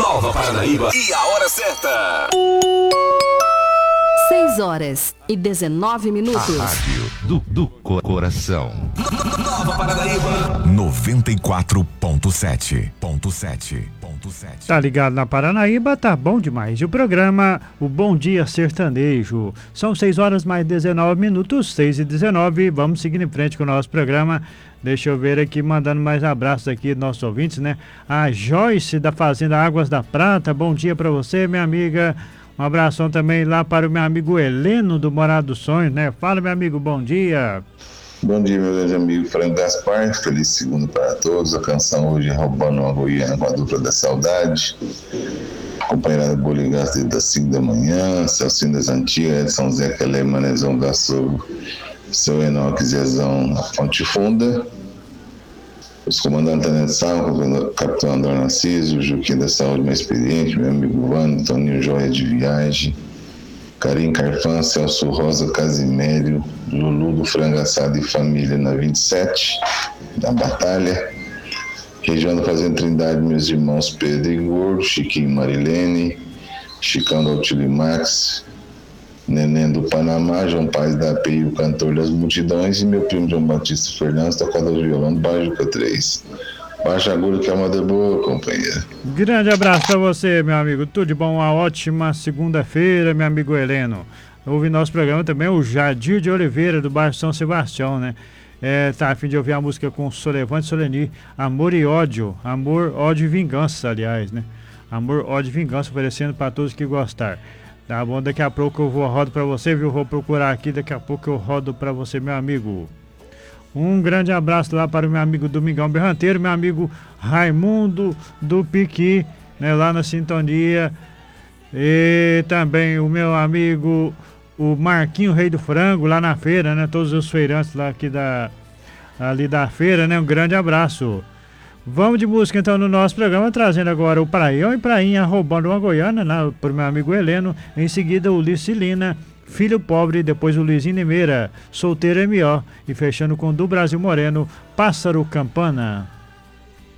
Nova Paranaíba e a hora certa. 6h19. A rádio do coração. Nova Paranaíba 94.7. Tá ligado na Paranaíba, tá bom demais. E o programa, o Bom Dia Sertanejo. São 6h19, 6h19. Vamos seguir em frente com o nosso programa. Deixa eu ver aqui, mandando mais abraços aqui dos nossos ouvintes, né? A Joyce da Fazenda Águas da Prata. Bom dia pra você, minha amiga. Um abração também lá para o meu amigo Heleno do Morado dos Sonhos, né? Fala, meu amigo, bom dia. Bom dia, meu grande amigo Franco Gaspar. Feliz segundo para todos. A canção hoje roubando uma Goiânia com a dupla da saudade. Acompanhada do Boligás desde as 5 da manhã. Celcinho das Antigas, Edson Zeca, Lemanezão da Açougue, seu Enoque Zezão, a Ponte Funda. Os comandantes Tenente Salvo, Capitão André Narciso, Juquinha da Saúde Mais Experiente, meu amigo Vano, Toninho Joia de Viagem, Carim Carfan, Celso Rosa, Casimério, Lulu do Frango Assado e Família na 27, da Batalha, região da Fazenda Trindade, meus irmãos Pedro e Gordo, Chiquinho e Marilene, Chicão do Altilimax, Neném do Panamá, João Paz da API, o cantor das multidões, e meu primo João Batista Fernandes, tocador de violão do Bajuca 3. Baixa agulha que é uma de boa, companheiro. Grande abraço pra você, meu amigo. Tudo de bom, uma ótima segunda-feira, meu amigo Heleno. Ouve nosso programa também o Jadir de Oliveira, do bairro São Sebastião, né? Tá a fim de ouvir a música com Solevante Soleni, Amor e Ódio. Amor, ódio e vingança, aliás, né? Amor, ódio e vingança, oferecendo pra todos que gostar. Tá bom, daqui a pouco eu rodo pra você, viu? Vou procurar aqui, daqui a pouco eu rodo pra você, meu amigo. Um grande abraço lá para o meu amigo Domingão Berranteiro, meu amigo Raimundo do Piqui, né, lá na sintonia. E também o meu amigo, o Marquinho Rei do Frango, lá na feira, né? Todos os feirantes lá aqui ali da feira, né? Um grande abraço. Vamos de música então no nosso programa, trazendo agora o Praião e Prainha roubando uma Goiânia, né, para o meu amigo Heleno. Em seguida o Licilina, Filho Pobre, depois o Luizinho Limeira, Solteiro M.O. e fechando com do Brasil Moreno, Pássaro Campana.